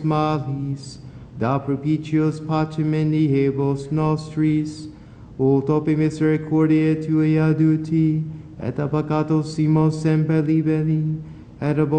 malis, da propitios patem nihebos nostris, ut ope misericordiae tuae aduti, et a peccatos simos semper liberi, et ab